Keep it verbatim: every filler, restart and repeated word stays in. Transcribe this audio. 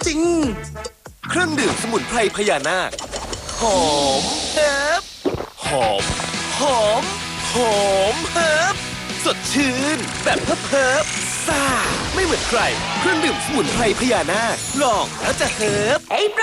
ริงๆเครื่องดื่มสมุนไพรพญานาคหอมเฮิบหอมหอมหอมเฮิบสดชื่นแบบเพิบเพิบซ่าไม่เหมือนใครเครื่องดื่มสมุนไพรพญานาคลองแล้วจะเฮิบ